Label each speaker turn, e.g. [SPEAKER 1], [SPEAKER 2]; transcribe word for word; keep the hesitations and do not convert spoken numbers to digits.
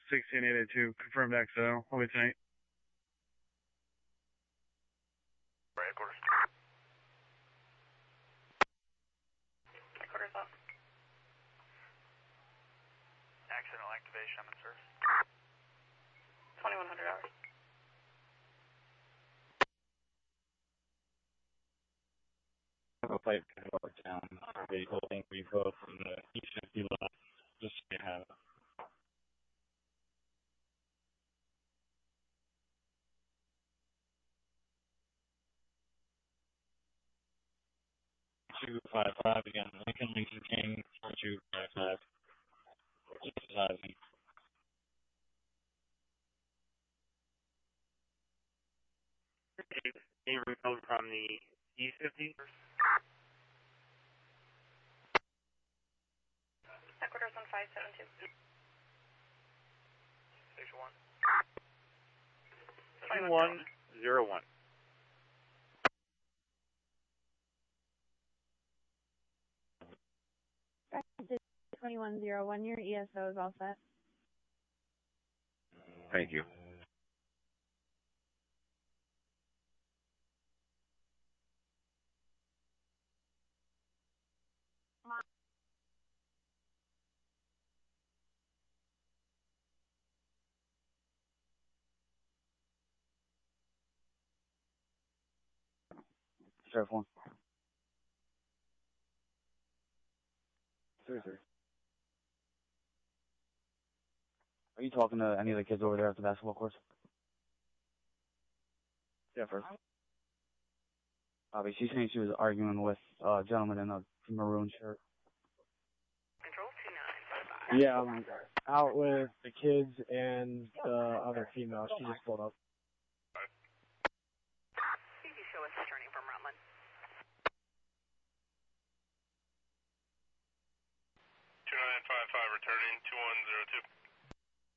[SPEAKER 1] sixteen eighty-two, confirmed accidental. I'll be tonight.
[SPEAKER 2] Right, quarters.
[SPEAKER 3] Quarters off.
[SPEAKER 2] Accidental activation, I'm in service.
[SPEAKER 3] twenty-one hundred hours.
[SPEAKER 4] A pipe over town. Vehicle think we go from the east fifty left. Just so you have it. Two five five again. Lincoln Lincoln King four two five five. Exercising.
[SPEAKER 5] Avery come from the east fifty.
[SPEAKER 3] Headquarters on five seven two.
[SPEAKER 2] Station one.
[SPEAKER 5] Two one zero one.
[SPEAKER 6] twenty-one zero one, your E S O is all set.
[SPEAKER 7] Thank you.
[SPEAKER 1] Sheriff one. Three three. Are you talking to any of the kids over there at the basketball course? Yeah, first. Bobby, she's saying she was arguing with uh, a gentleman in a maroon shirt.
[SPEAKER 3] Control two nine five five.
[SPEAKER 8] Yeah, I'm out with the kids and the other female. She just pulled up.
[SPEAKER 3] C Z show is returning from Rutland.
[SPEAKER 2] two nine five five returning, two one zero two.